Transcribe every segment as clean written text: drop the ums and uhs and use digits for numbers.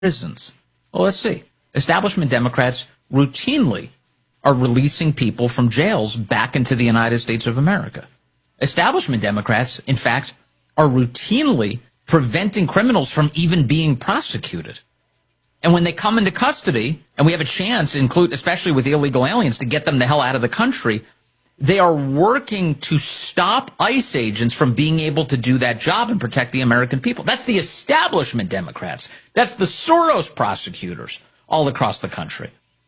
prisons. Well, let's see. Establishment Democrats routinely are releasing people from jails back into the United States of America. Establishment Democrats, in fact, are routinely preventing criminals from even being prosecuted. And when they come into custody, and we have a chance, especially with illegal aliens, to get them the hell out of the country, they are working to stop ICE agents from being able to do that job and protect the American people. That's the establishment Democrats. That's the Soros prosecutors all across the country.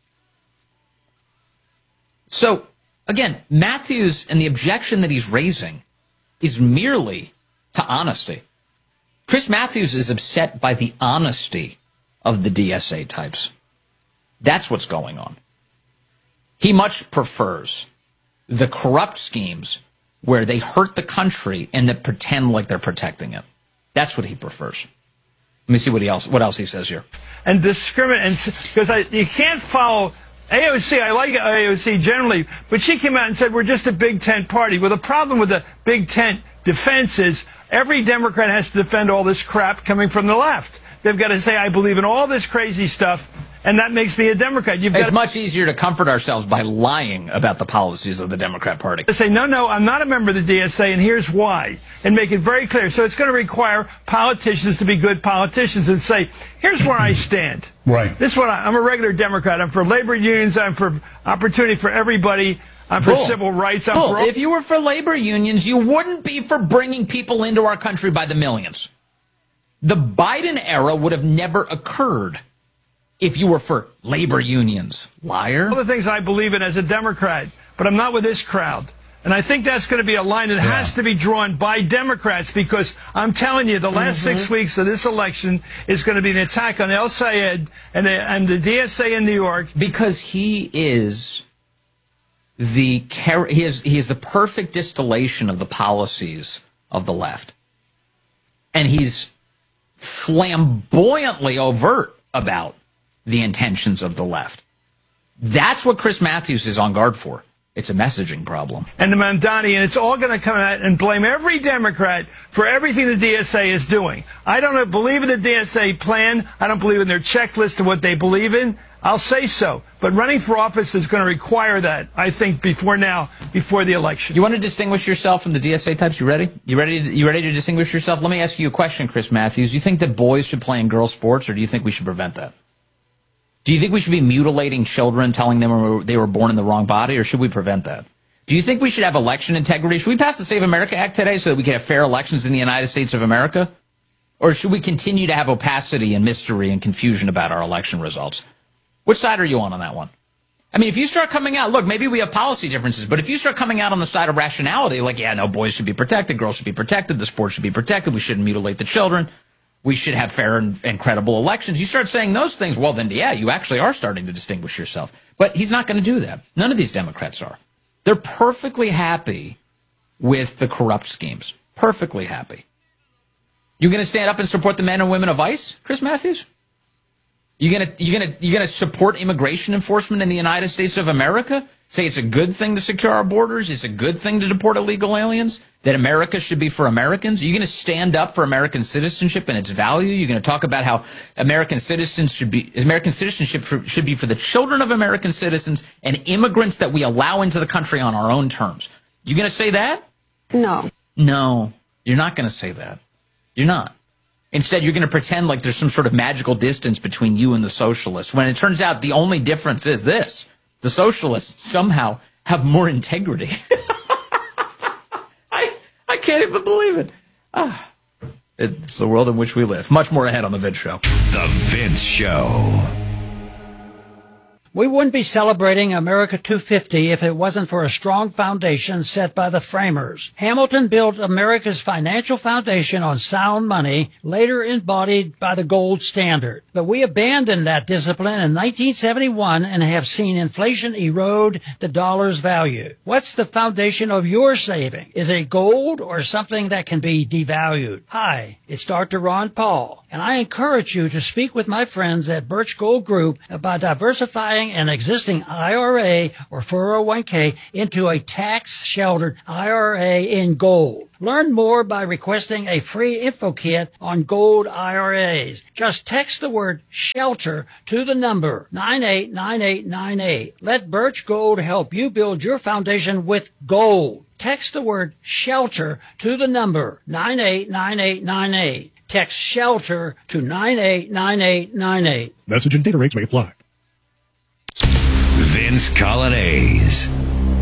So, again, Matthews and the objection that he's raising is merely to honesty. Chris Matthews is upset by the honesty of the DSA types. That's what's going on. He much prefers the corrupt schemes where they hurt the country and that pretend like they're protecting it. That's what he prefers. Let me see what else he says here. And discriminate, because you can't follow AOC. I like AOC generally, but she came out and said we're just a big tent party. Well, the problem with the big tent defense is every Democrat has to defend all this crap coming from the left. They've got to say, I believe in all this crazy stuff, and that makes me a Democrat. It's much easier to comfort ourselves by lying about the policies of the Democrat Party. To say, no, I'm not a member of the DSA, and here's why, and make it very clear. So it's going to require politicians to be good politicians and say, here's where I stand. Right. This is what I'm a regular Democrat. I'm for labor unions. I'm for opportunity for everybody. I'm for civil rights. If you were for labor unions, you wouldn't be for bringing people into our country by the millions. The Biden era would have never occurred if you were for labor unions. Liar. All the things I believe in as a Democrat, but I'm not with this crowd. And I think that's going to be a line that has to be drawn by Democrats, because I'm telling you, the last 6 weeks of this election is going to be an attack on El Sayed and the DSA in New York. Because he is the perfect distillation of the policies of the left. And he's flamboyantly overt about the intentions of the left. That's what Chris Matthews is on guard for. It's a messaging problem. And the Mamdani, and it's all going to come out and blame every Democrat for everything the DSA is doing. I don't believe in the DSA plan. I don't believe in their checklist of what they believe in. I'll say so. But running for office is going to require that, I think, before the election. You want to distinguish yourself from the DSA types? You ready? You ready to distinguish yourself? Let me ask you a question, Chris Matthews. You think that boys should play in girls' sports, or do you think we should prevent that? Do you think we should be mutilating children, telling them they were born in the wrong body, or should we prevent that? Do you think we should have election integrity? Should we pass the Save America Act today so that we can have fair elections in the United States of America? Or should we continue to have opacity and mystery and confusion about our election results? Which side are you on that one? I mean, if you start coming out, look, maybe we have policy differences, but if you start coming out on the side of rationality, like, yeah, no, boys should be protected, girls should be protected, the sport should be protected, we shouldn't mutilate the children, we should have fair and credible elections. You start saying those things, well, then, yeah, you actually are starting to distinguish yourself. But he's not going to do that. None of these Democrats are. They're perfectly happy with the corrupt schemes. Perfectly happy. You going to stand up and support the men and women of ICE, Chris Matthews? You gonna support immigration enforcement in the United States of America? Say it's a good thing to secure our borders? It's a good thing to deport illegal aliens? That America should be for Americans? Are you going to stand up for American citizenship and its value? You're going to talk about how American citizenship should be for the children of American citizens and immigrants that we allow into the country on our own terms. You going to say that? No. No, you're not going to say that. You're not. Instead, you're going to pretend like there's some sort of magical distance between you and the socialists, when it turns out the only difference is this. The socialists somehow have more integrity. I can't even believe it. It's the world in which we live. Much more ahead on The Vince Show. The Vince Show. We wouldn't be celebrating America 250 if it wasn't for a strong foundation set by the framers. Hamilton built America's financial foundation on sound money, later embodied by the gold standard. But we abandoned that discipline in 1971 and have seen inflation erode the dollar's value. What's the foundation of your saving? Is it gold or something that can be devalued? Hi, it's Dr. Ron Paul. And I encourage you to speak with my friends at Birch Gold Group about diversifying an existing IRA or 401k into a tax-sheltered IRA in gold. Learn more by requesting a free info kit on gold IRAs. Just text the word SHELTER to the number 989898. Let Birch Gold help you build your foundation with gold. Text the word SHELTER to the number 989898. Text SHELTER to 989898. Message and data rates may apply. Vince Coglianese.